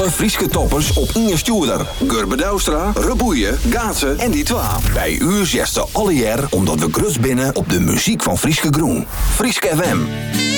alle Frieske toppers op Inge Stuurder. Gurbe Douwstra, Reboeien, Gaatsen en die twa. Bij u zesten alle jaar omdat we grut binnen op de muziek van Frieske Groen. Frieske FM.